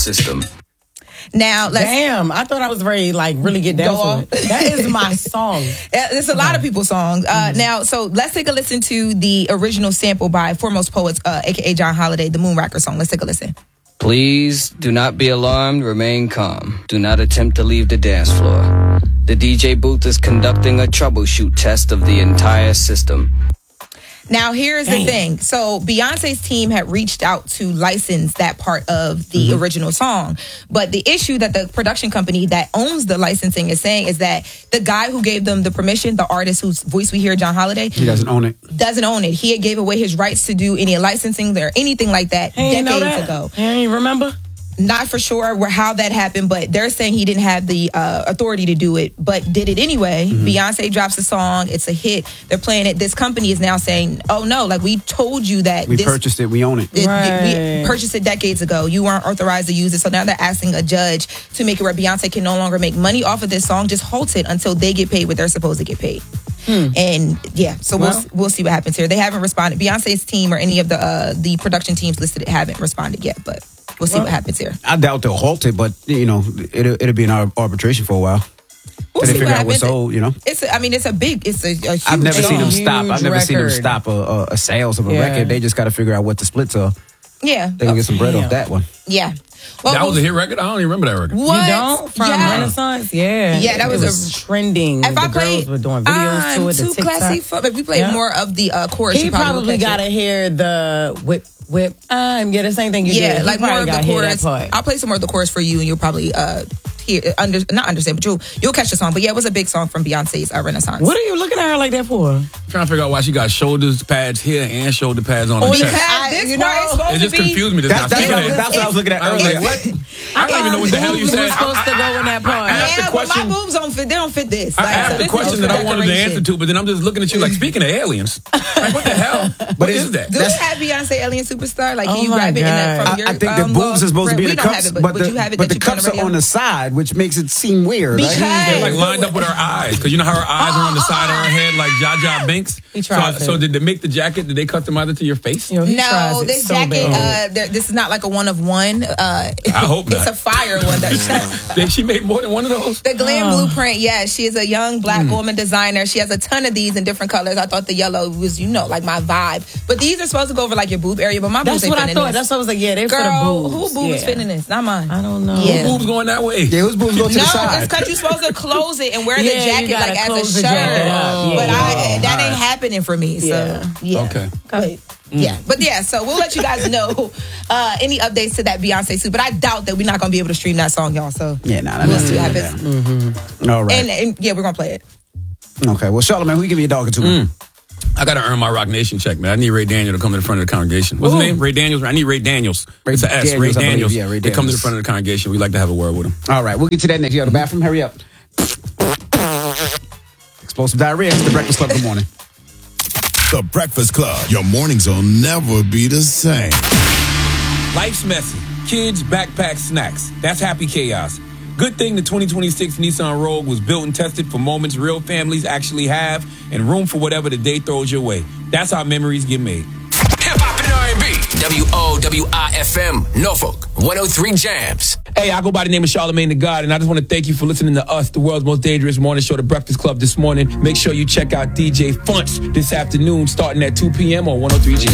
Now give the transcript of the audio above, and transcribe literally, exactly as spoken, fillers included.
system. Now, let's damn, I thought I was ready, like, really get down to it. That is my song. It's a lot of people's songs. Uh, mm-hmm. Now, so let's take a listen to the original sample by Foremost Poets, uh, a k a. John Holiday, the Moonraker song. Let's take a listen. Please do not be alarmed. Remain calm. Do not attempt to leave the dance floor. The D J booth is conducting a troubleshoot test of the entire system. Now, here's Damn. the thing. So, Beyonce's team had reached out to license that part of the mm-hmm. original song. But the issue that the production company that owns the licensing is saying is that the guy who gave them the permission, the artist whose voice we hear, John Holiday, he doesn't own it. Doesn't own it. He had gave away his rights to do any licensing or anything like that he decades know that. ago. He ain't remember? Not for sure where, how that happened, but they're saying he didn't have the uh, authority to do it, but did it anyway. Mm-hmm. Beyonce drops a song. It's a hit. They're playing it. This company is now saying, oh, no, like we told you that. We this, purchased it. We own it. it right. We purchased it decades ago. You weren't authorized to use it. So now they're asking a judge to make it where Beyonce can no longer make money off of this song. Just halt it until they get paid what they're supposed to get paid. Hmm. And yeah, so well, we'll we'll see what happens here. They haven't responded. Beyonce's team or any of the uh, the production teams listed haven't responded yet, but we'll see well, what happens here. I doubt they'll halt it, but you know, it'll it'll be in arbitration for a while. We'll see what figure out happens. what's sold, you know. It's a, I mean, it's a big, it's a, a huge I've never song. seen them stop. I've never record. seen them stop a, a, a sales of a yeah. record. They just got to figure out what the splits are. Yeah, they can get some bread Damn. off that one. Yeah. Well, that was a hit record? I don't even remember that record. What? You don't? From yeah. Renaissance? Yeah. Yeah, that was, it was a, trending. If the I played, girls were doing videos I'm to it. too The TikTok. classy for, but we played yeah. more of the uh, chorus. He you probably, probably got to hear the whip, whip, I'm. Yeah, the same thing you yeah, did. like more of the chorus. I'll play some more of the chorus for you, and you'll probably uh, hear, under, not understand, but you'll, you'll catch the song. But yeah, it was a big song from Beyonce's uh, Renaissance. What are you looking at her like that for? I'm trying to figure out why she got shoulders pads here and shoulder pads on her oh, chest. Pad, this you know, it just confused me. This that's, that's, what, that's what I was looking at I was earlier. like, what? I don't even know what the hell you said. You're supposed to go in that part. I, I, I asked yeah, the question, but my boobs don't fit. They don't fit this. I like, asked so the question that I wanted to answer to, but then I'm just looking at you like, speaking of aliens, like, what the hell? What is that? Do we have Beyonce Alien Superstar? Like, can oh you grab it in that from I, your I think um, the boobs are supposed to be in the cups, it, but, but, but, the, you have it but that the you put cups are on the side, which makes it seem weird. Because right? They're like lined up with her eyes, because you know how her eyes are on the side of her head, like Jar Jar Binks. He so, tries so it. did they make the jacket? Did they customize it to your face? You know, he no, tries it this so jacket. bad. Uh, there- this is not like a one of one. Uh, I hope not. It's a fire one. That Did she make more than one of those? The Glam Oh. Blueprint, yeah. She is a young black mm. woman designer. She has a ton of these in different colors. I thought the yellow was, you know, like my vibe. But these are supposed to go over like your boob area, but my That's boobs ain't what I fitting thought. in this. That's what I was like, yeah, they're Girl, for the boobs. who boobs yeah. fitting this? Not mine. I don't know. Yeah. Who boobs going that way? Yeah, whose boobs go to no, the side? it's because you're supposed to close it and wear Yeah, the you jacket gotta like as close a the shirt. jacket up. Yeah. But I, Oh, that right. ain't happening for me. So, Yeah. yeah. Okay. But, yeah, but yeah, so we'll let you guys know uh, any updates to that Beyonce suit. But I doubt that we're not gonna be able to stream that song, y'all. So Yeah, nah, nah, we'll nah, see nah, what nah, happens. Mm-hmm. All right. And, and yeah, we're gonna play it. Okay. Well, Charlamagne, we give you a dog or two. Mm. I got to earn my Rock Nation check, man. I need Ray Daniel to come to the front of the congregation. What's Ooh. his name? Ray Daniels? I need Ray Daniels. Ray it's an S. Ray Daniels, I believe. Daniels. Yeah, Ray They come to the Daniels. front of the congregation. We like to have a word with him. All right. We'll get to that next. You out of the bathroom? Hurry up. Explosive diarrhea. It's the Breakfast Club. Good morning. The Breakfast Club. Your mornings will never be the same. Life's messy. Kids, backpack, snacks. That's happy chaos. Good thing the twenty twenty-six Nissan Rogue was built and tested for moments real families actually have and room for whatever the day throws your way. That's how memories get made. Hip-hop and R and B. W O W I F M, Norfolk, one oh three Jams. Hey, I go by the name of Charlamagne the God, and I just want to thank you for listening to us, the world's most dangerous morning show, The Breakfast Club, this morning. Make sure you check out D J Funch this afternoon, starting at two p.m. on one oh three Jams.